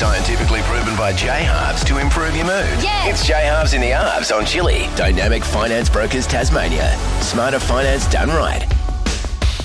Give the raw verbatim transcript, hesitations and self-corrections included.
Scientifically proven by J-Halves to improve your mood. Yeah. It's J-Halves in the Halves on Chili. Dynamic Finance Brokers Tasmania. Smarter finance done right.